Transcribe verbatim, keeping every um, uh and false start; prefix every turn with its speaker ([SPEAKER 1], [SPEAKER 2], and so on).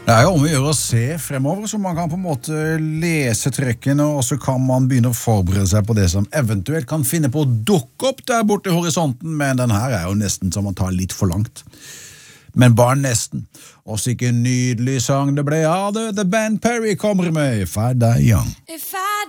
[SPEAKER 1] Det er jo om å gjøre å se fremover, så man kan på en måte lese trekkene, og så kan man begynne å forberede seg på det som eventuelt kan finne på å dukke opp der borte i horisonten, men den her er jo nesten som å ta litt for langt. Men bare nesten. Og så ikke en nydelig sang det ble av det, The Band Perry kommer med If I Die Young.
[SPEAKER 2] If I